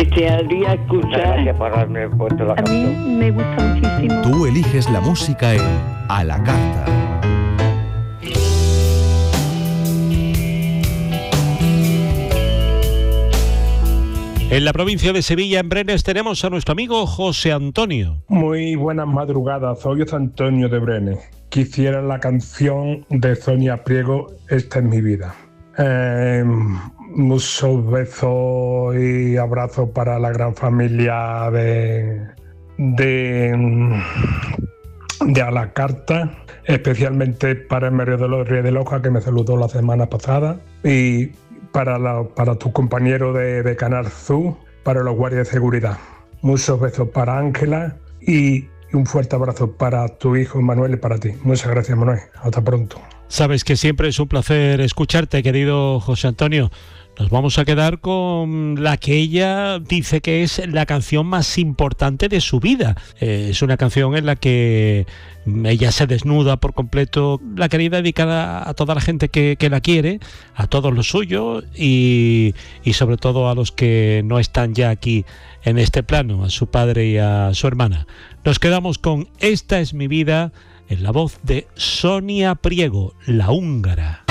Desearía Muchas escuchar. gracias por haberme puesto la A mí canción. me gusta muchísimo. Tú eliges la música en A la Carta. En la provincia de Sevilla, en Brenes, tenemos a nuestro amigo José Antonio. Muy buenas madrugadas, soy José Antonio de Brenes. Quisiera la canción de Sonia Priego, Esta es mi vida. Muchos besos y abrazos para la gran familia de A la Carta, especialmente para el Mario de los Ríos de Loja, que me saludó la semana pasada, y para tu compañero de Canal Sur, para los guardias de seguridad. Muchos besos para Ángela y un fuerte abrazo para tu hijo Manuel y para ti. Muchas gracias, Manuel. Hasta pronto. Sabes que siempre es un placer escucharte, querido José Antonio. Nos vamos a quedar con la que ella dice que es la canción más importante de su vida. Es una canción en la que ella se desnuda por completo. La quería dedicada a toda la gente que la quiere, a todos los suyos y sobre todo a los que no están ya aquí en este plano, a su padre y a su hermana. Nos quedamos con Esta es mi vida, en la voz de Sonia Priego, la húngara.